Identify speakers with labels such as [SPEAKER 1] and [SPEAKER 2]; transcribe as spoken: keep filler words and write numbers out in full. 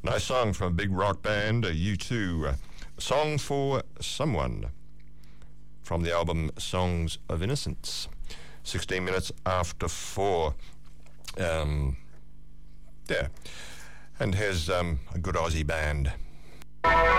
[SPEAKER 1] Nice song from a big rock band, uh, U two. Uh, Song for Someone from the album Songs of Innocence. sixteen minutes after four. Um, yeah. And here's um, a good Aussie band.